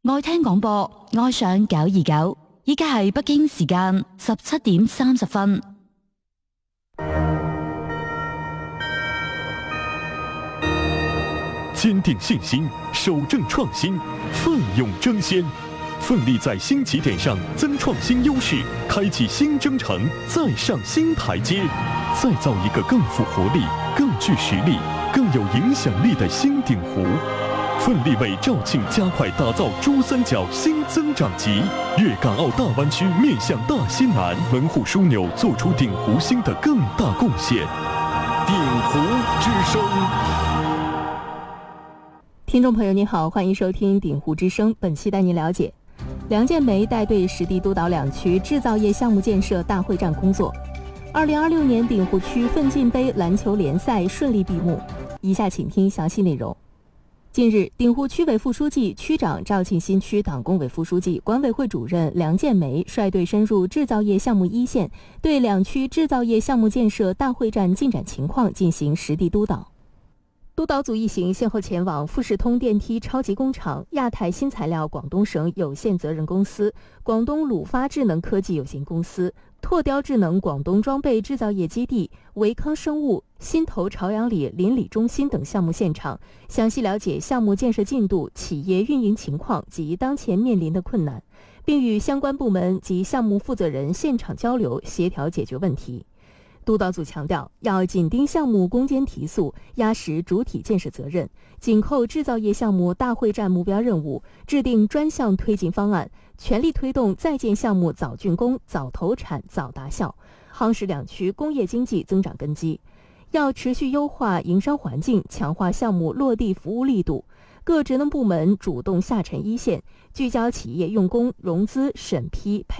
愛聽廣播，愛上929，依家係北京時間17點30分。 堅定信心，守正創新，奮勇爭先，奮力在新起點上增創新優勢，開啟新征程，再上新台階，再造一個更富活力、更具實力、更有影響力的新鼎湖。奮力為肇慶加快打造珠三角新增長極，粵港澳大灣區面向大西南，門戶樞紐做出鼎湖新的更大貢獻。鼎湖之聲。 聽眾朋友您好，歡迎收聽鼎湖之聲，本期帶您了解梁建梅帶隊實地督導兩區製造業項目建設大會戰工作。2026年鼎湖區奮進杯籃球聯賽順利閉幕，以下請聽詳細內容。近日，鼎湖區委副書記、區長、肇慶新區黨工委副書記、管委會主任梁建梅率隊深入製造業項目一線，對兩區製造業項目建設大會戰進展情況進行實地督導。督導組一行先後前往富士通電梯超級工廠、亞太新材料廣東省有限責任公司、廣東魯發智能科技有限公司、拓雕智能廣東裝備製造業基地、維康生物、新投朝陽里鄰里中心等項目現場，詳細了解項目建設進度、企業運營情況及當前面臨的困難，並與相關部門及項目負責人現場交流，協調解決問題。督導組強調，要緊盯項目攻堅提速，壓實主體建設責任，緊扣製造業項目大會戰目標任務，制定專項推進方案，全力推動在建項目早竣工、早投產、早達效，夯實兩區工業經濟增長根基。要持續優化營商環境，強化項目落地服務力度。各職能部門主動下沉一線，聚焦企業用工、融資、審批、